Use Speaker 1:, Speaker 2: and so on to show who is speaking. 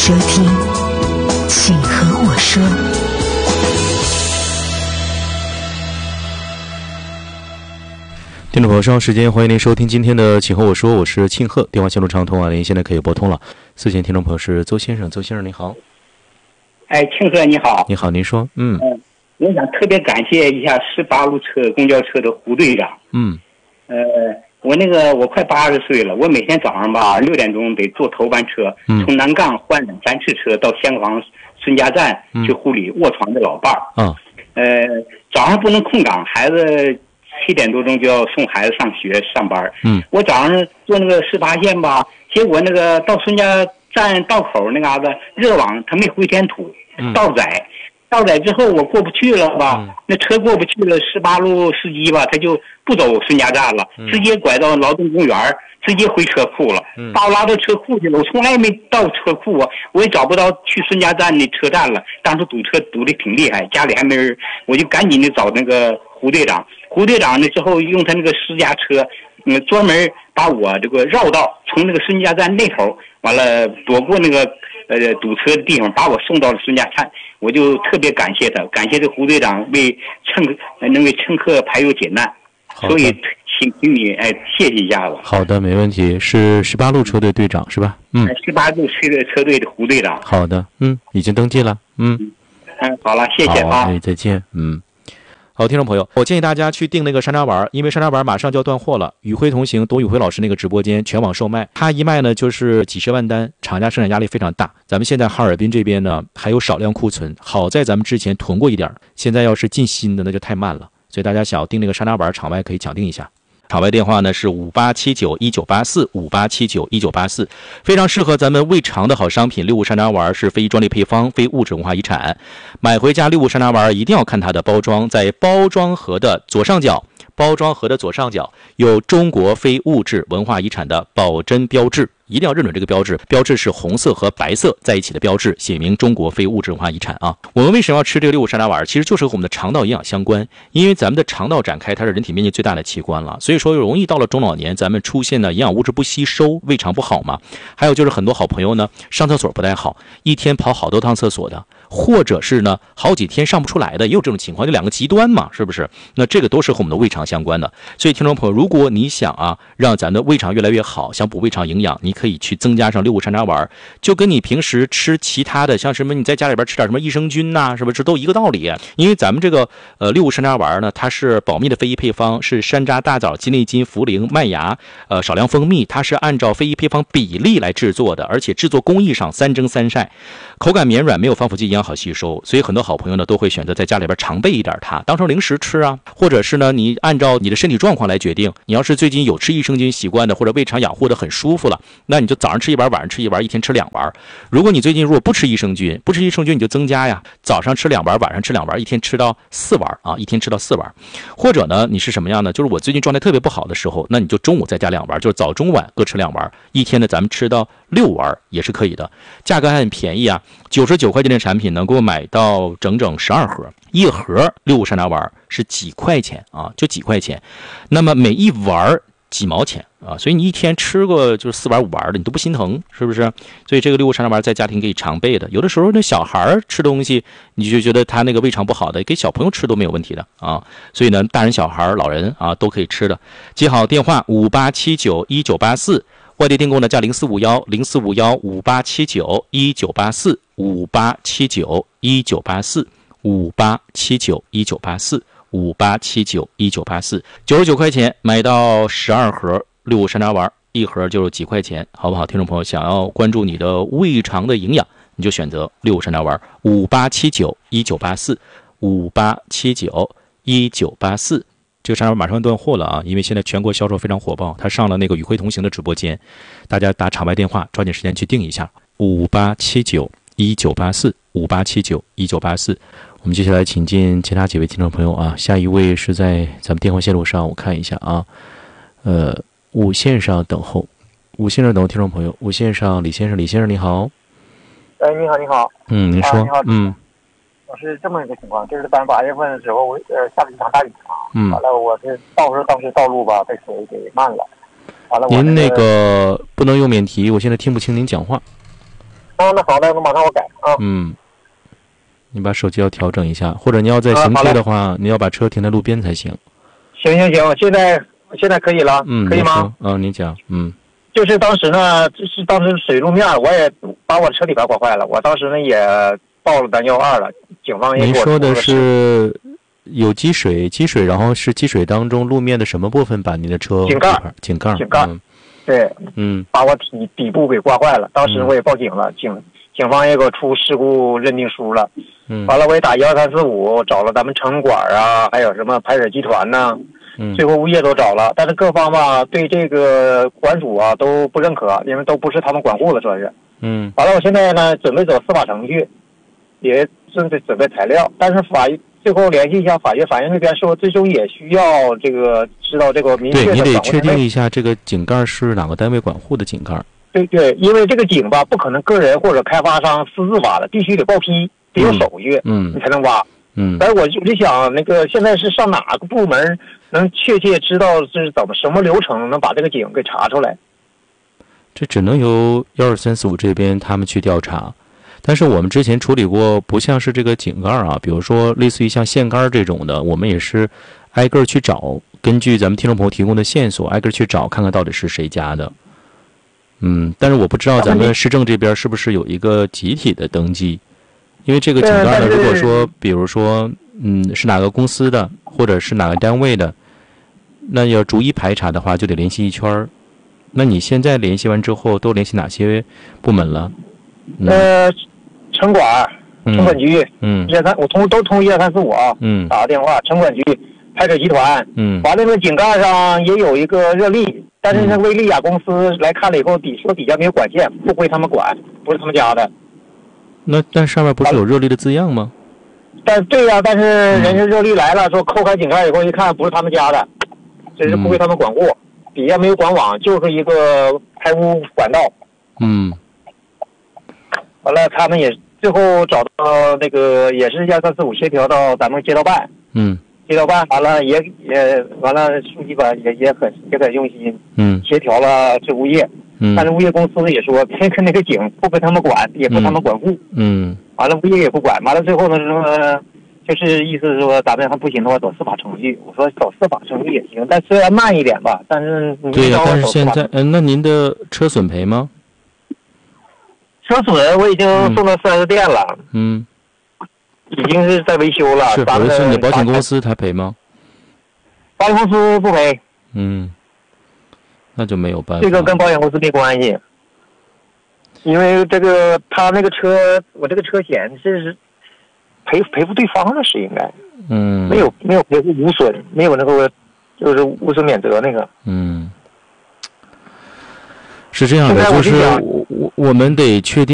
Speaker 1: 收听，请和我说。
Speaker 2: 听众朋友，稍后时间欢迎您收听今天的请和我说，我是庆贺，电话线路畅通啊，您现在可以拨通了。四线听众朋友是邹先生，邹先生您好。
Speaker 3: 庆贺你好。
Speaker 2: 你好，您说。
Speaker 3: 我想特别感谢一下18路车公交车的胡队长。我快80岁了，我每天早上吧6点钟得坐头班车，从南岗换3次车到香港孙家站去护理卧床的老伴儿。早上不能空岗，孩子7点多钟就要送孩子上学上班。我早上坐那个18线吧，结果那个到孙家站道口那嘎达热网他没回填土，道窄之后我过不去了吧，那车过不去了，18路司机吧他就不走孙家站了，直接拐到劳动公园，直接回车库了，把我拉到车库去了。我从来没到车库啊，我也找不到去孙家站的车站了。当时堵车堵得挺厉害，家里还没人，我就赶紧的找那个胡队长。胡队长呢之后用他那个私家车，专门把我这个绕道从那个孙家站那头，完了躲过那个堵车的地方，把我送到了孙家站。我就特别感谢他，感谢这胡队长能为乘客排忧解难，所以请你谢谢一下子。
Speaker 2: 好的，没问题。是18路车队队长是吧
Speaker 3: ？18路车队的胡队长。
Speaker 2: 好的，已经登记了。
Speaker 3: 好了，谢谢啊。
Speaker 2: 再见。好，听众朋友，我建议大家去订那个山楂丸，因为山楂丸马上就要断货了。宇辉同行董宇辉老师那个直播间全网售卖，他一卖呢就是几十万单，厂家生产压力非常大。咱们现在哈尔滨这边呢还有少量库存，好在咱们之前囤过一点，现在要是进新的那就太慢了，所以大家想要订那个山楂丸，场外可以抢订一下。场外电话呢是58791984，58791984，非常适合咱们胃肠的好商品。六物山楂丸是非专利配方，非物质文化遗产。买回家六物山楂丸一定要看它的包装，在包装盒的左上角有中国非物质文化遗产的保真标志，一定要认准这个标志，标志是红色和白色在一起的标志，写明中国非物质文化遗产啊。我们为什么要吃这个六物山楂丸？其实就是和我们的肠道营养相关，因为咱们的肠道展开它是人体面积最大的器官了，所以说容易到了中老年咱们出现的营养物质不吸收，胃肠不好嘛。还有就是很多好朋友呢上厕所不太好，一天跑好多趟厕所的，或者是呢好几天上不出来的，也有这种情况，就两个极端嘛，是不是？那这个都是和我们的胃肠相关的。所以听众朋友，如果你想让咱的胃肠越来越好，想补胃肠营养，你可以去增加上六物山楂丸，就跟你平时吃其他的，像什么你在家里边吃点什么益生菌呐，是不是这都一个道理？因为咱们这个六物山楂丸呢，它是保密的非遗配方，是山楂、大枣、鸡内金、茯苓、麦芽，少量蜂蜜，它是按照非遗配方比例来制作的，而且制作工艺上3蒸3晒，口感绵软，没有防腐剂，营养好吸收。所以很多好朋友呢都会选择在家里边常备一点它，当成零食吃啊，或者是呢你按照你的身体状况来决定。你要是最近有吃益生菌习惯的，或者胃肠养护的很舒服了，那你就早上吃一丸，晚上吃一丸，一天吃2丸。如果你最近如果不吃益生菌你就增加呀，早上吃2丸，晚上吃2丸，一天吃到4丸啊，一天吃到4丸。或者呢你是什么样呢？就是我最近状态特别不好的时候，那你就中午再加2丸，就是早中晚各吃2丸，一天呢咱们吃到6丸也是可以的。价格还很便宜啊，99块钱的产品能够买到整整12盒，一盒六物山楂丸是几块钱啊，就几块钱，那么每一丸几毛钱啊，所以你一天吃个就是4丸5丸的，你都不心疼，是不是？所以这个六物山楂丸在家庭可以常备的。有的时候那小孩吃东西，你就觉得他那个胃肠不好的，给小朋友吃都没有问题的啊。所以呢，大人小孩老人都可以吃的。记好电话58791984，外地订购呢加045158791984 58791984 58791984 99块钱买到12盒六物山楂丸，一盒就是几块钱，好不好？听众朋友想要关注你的胃肠的营养，你就选择六物山楂丸58791984 58791984。这个山楂丸马上断货了啊，因为现在全国销售非常火爆，它上了那个宇辉同行的直播间，大家打场外电话抓紧时间去订一下58791984 58791984。我们接下来请进其他几位听众朋友啊，下一位是在咱们电话线路上，我看一下啊，5线上等候，5线上等候听众朋友，5线上李先生你好。
Speaker 4: 你好。
Speaker 2: 您说。
Speaker 4: 你好。我是这么一个情况，就是咱8月份的时候，下了一场大雨完了我是当时道路吧被水给漫了，完了我
Speaker 2: 您那个不能用免提，我现在听不清您讲话。
Speaker 4: 啊，那好的，那马上我改啊。
Speaker 2: 你把手机要调整一下，或者你要在行车的话，你要把车停在路边才行。
Speaker 4: 行，现在可以了，可以吗？
Speaker 2: 你讲，
Speaker 4: 就是当时呢，当时水路面，我也把我车里边刮坏了，我当时呢也报了单112了，警方也给我。
Speaker 2: 您说的是有积水，然后是积水当中路面的什么部分把你的车井盖，
Speaker 4: 对，把我底部给刮坏了，当时我也报警了，警方也给我出事故认定书了，完了我也打12345找了咱们城管啊，还有什么排水集团呐。最后物业都找了，但是各方吧对这个管属啊都不认可，因为都不是他们管护的，算是。完了，我现在呢准备走司法程序，也准备材料，但是最后联系一下法院那边说，最终也需要这个知道这个明确的。
Speaker 2: 对，你得确定一下这个井盖是哪个单位管护的井盖。
Speaker 4: 对，因为这个井吧不可能个人或者开发商私自挖的，必须得报批，得有手续，你才能挖。但是我就想，那个现在是上哪个部门能确切知道是什么流程能把这个井给查出来？
Speaker 2: 这只能由12345这边他们去调查。但是我们之前处理过，不像是这个井盖啊，比如说类似于像线杆这种的，我们也是挨个去找，根据咱们听众朋友提供的线索，挨个去找，看看到底是谁家的。但是我不知道咱们市政这边是不是有一个集体的登记。因为这个井盖呢，如果说，比如说，是哪个公司的，或者是哪个单位的，那要逐一排查的话，就得联系一圈儿。那你现在联系完之后，都联系哪些部门了？
Speaker 4: 城管局，我都通12345啊，打个电话，城管局、排水集团，完了那个井盖上也有一个热力，但是那威利亚公司来看了以后，说底下没有管线，不归他们管，不是他们家的。
Speaker 2: 但上面不是有热力的字样吗？
Speaker 4: 对呀，但是人家热力来了，说抠开井盖以后一看不是他们家的，这是不归他们管护，底下没有管网，就是一个排污管道。完了，他们也最后找到那个也是12345协调到咱们街道办。街道办完了也完了，书记吧也很用心，协调了这物业。但是物业公司也说，那个井不归他们管，也不他们管护。完了物业也不管，完了最后呢就是意思是说，咱们还不行的话走司法程序。我说走司法程序也行，但虽然慢一点吧，但是
Speaker 2: 对呀，但是现在那您的车损赔吗？
Speaker 4: 车损我已经送到4S店了。已经是在维修了。
Speaker 2: 是你的保险公司他赔吗？
Speaker 4: 保险公司不赔。
Speaker 2: 那就没有办法。
Speaker 4: 这个跟保险公司没关系，因为这个他那个车，我这个车险是赔付对方的，是应该。没有赔付无损，没有那个就是无损免责那个。
Speaker 2: 是这样的，就是我们得确定。